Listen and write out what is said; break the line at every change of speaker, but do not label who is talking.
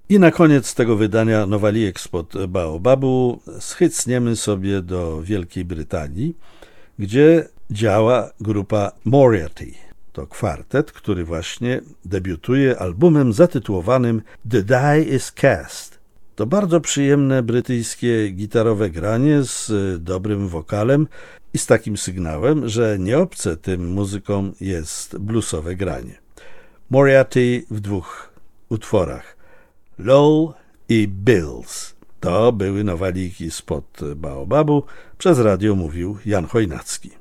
I na koniec tego wydania Nowalijek spod Baobabu schycniemy sobie do Wielkiej Brytanii, gdzie działa grupa Moriarty. To kwartet, który właśnie debiutuje albumem zatytułowanym The Die is Cast. To bardzo przyjemne brytyjskie gitarowe granie z dobrym wokalem i z takim sygnałem, że nieobce tym muzykom jest bluesowe granie. Moriarty w 2 utworach. Lowell i Bills. To były Nowalijki spod Baobabu. Przez radio mówił Jan Chojnacki.